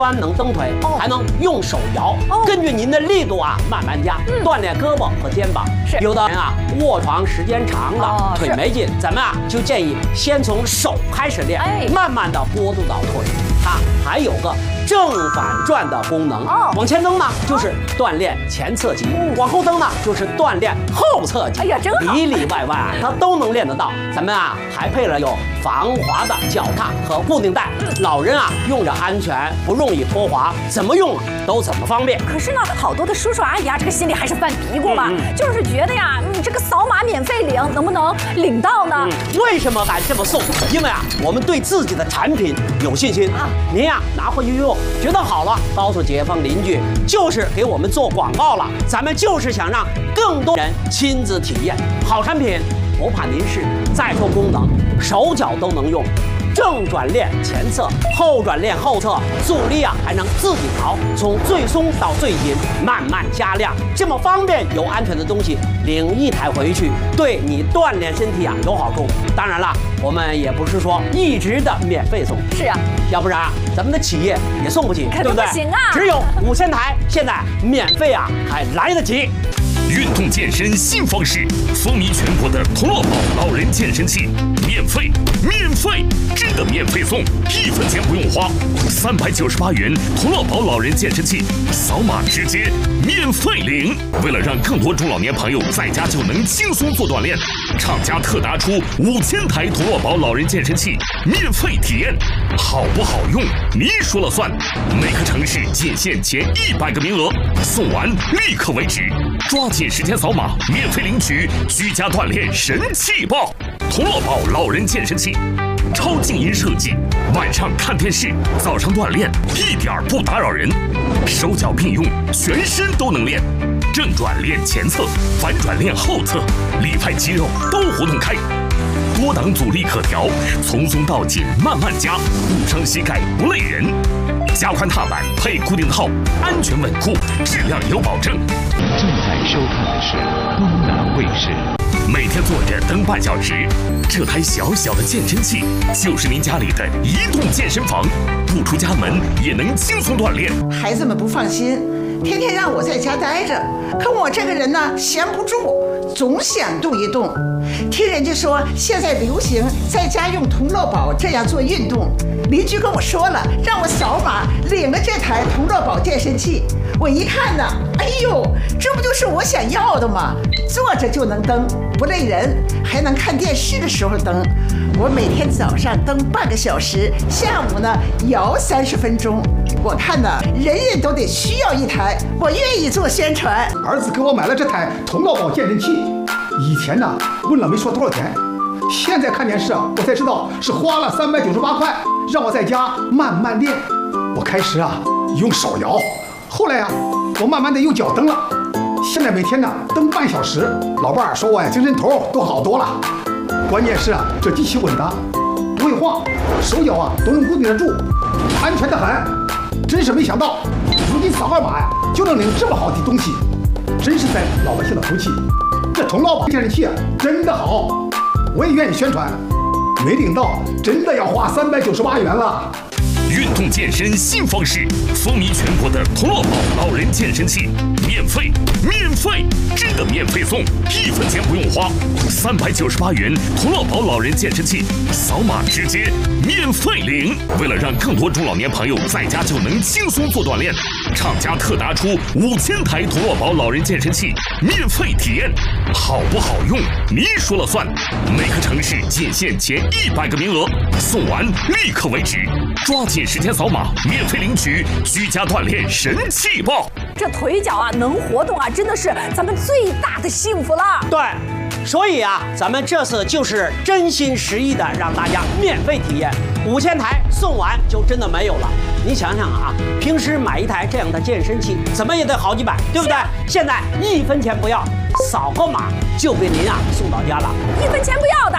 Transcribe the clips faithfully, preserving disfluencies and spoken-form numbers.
端能蹬腿，还能用手摇，根据您的力度啊慢慢加，锻炼胳膊和肩膀。 是有的人啊卧床时间长了，腿没劲，咱们啊就建议先从手开始练，慢慢的过渡到腿。它还有个正反转的功能，往前蹬呢就是锻炼前侧肌，往后蹬呢就是锻炼后侧肌。哎呀，真好，里里外外啊它都能练得到。咱们啊还配了有防滑的脚踏和固定带，老人啊用着安全，不容易脱滑，怎么用都怎么方便。 可是呢，好多的叔叔阿姨啊，这个心里还是犯嘀咕嘛，嗯、就是觉得呀，你这个扫码免费领，能不能领到呢？ 嗯、为什么敢这么送？因为啊，我们对自己的产品有信心啊。您呀拿回去用，觉得好了，告诉街坊邻居，就是给我们做广告了。咱们就是想让更多人亲自体验好产品，不怕您是再说功能，手脚都能用。正转练前侧，后转练后侧，阻力啊还能自己调，从最松到最紧，慢慢加量，这么方便又安全的东西，领一台回去，对你锻炼身体啊有好处。当然了，我们也不是说一直的免费送， 是啊， 要不然咱们的企业也送不起， 对不对？不行啊， 只有五千台，现在免费啊还来得及。 运动健身新方式，风靡全国的同乐宝老人健身器，免费，免费，真的免费送，一分钱不用花，三百九十八元同乐宝老人健身器，扫码直接免费领。为了让更多中老年朋友在家就能轻松做锻炼，厂家特拿出五千台同乐宝老人健身器免费体验，好不好用你说了算。每个城市仅限前一百个名额，送完立刻为止，抓紧时间扫码免费领取居家锻炼神器包。同乐宝老人健身器，超静音设计，晚上看电视，早上锻炼，一点不打扰人，手脚并用，全身都能练。正转练前侧，反转练后侧，里外肌肉都活动开。多档阻力可调，从松到紧慢慢加，不伤膝盖不累人。加宽踏板配固定套，安全稳固，质量有保证。 正在收看的是东南卫视。 每天坐着蹬半小时，这台小小的健身器就是您家里的移动健身房，不出家门也能轻松锻炼。 孩子们不放心，天天让我在家待着，可我这个人呢闲不住，总想动一动。听人家说现在流行在家用同乐宝这样做运动，邻居跟我说了，让我扫码领了这台同乐宝健身器。我一看呢，哎呦，这不就是我想要的吗？坐着就能蹬，不累人，还能看电视的时候蹬。我每天早上蹬半个小时，下午呢摇三十分钟。我看呢，人人都得需要一台，我愿意做宣传。 儿子给我买了这台同乐宝健身器，以前呢问了没说多少钱，现在看电视啊，我才知道是花了三百九十八块，让我在家慢慢练。我开始啊用手摇，后来啊我慢慢的用脚蹬了，现在每天呢蹬半小时。老伴儿说我呀精神头都好多了。关键是啊这机器稳当，不会晃，手脚啊都能固定得住，安全的很。真是没想到，如今扫二码呀就能领这么好的东西，真是在老百姓的福气。这同乐宝健身器啊真的好，我也愿意宣传。没领到真的要花三百九十八元了。 运动健身新方式，风靡全国的同乐宝老人健身器，免费，免费，真的免费送，一分钱不用花，三百九十八元同乐宝老人健身器，扫码直接免费领。为了让更多中老年朋友在家就能轻松做锻炼，厂家特拿出五千台同乐宝老人健身器免费体验，好不好用你说了算。每个城市仅限前一百个名额，送完立刻为止，抓紧时间扫码免费领取居家锻炼神器包。 这腿脚啊能活动啊，真的是咱们最大的幸福了。 对，所以啊，咱们这次就是真心实意的让大家免费体验，五千台送完就真的没有了。你想想啊，平时买一台这样的健身器，怎么也得好几百，对不对？现在一分钱不要，扫个码就给您啊送到家了， 一分钱不要的。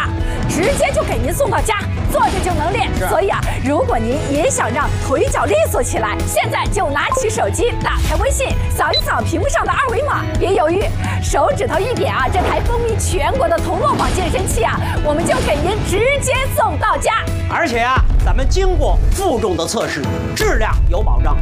直接就给您送到家，坐着就能练。所以啊，如果您也想让腿脚利索起来，现在就拿起手机，打开微信，扫一扫屏幕上的二维码，别犹豫，手指头一点啊，这台风靡全国的同乐宝健身器啊，我们就给您直接送到家。 而且啊，咱们经过负重的测试，质量有保障。